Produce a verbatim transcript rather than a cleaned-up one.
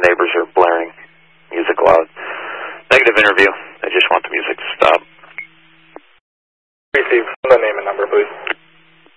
neighbors are blaring music loud. Negative interview. I just want the music to stop. Receive the name and number, please.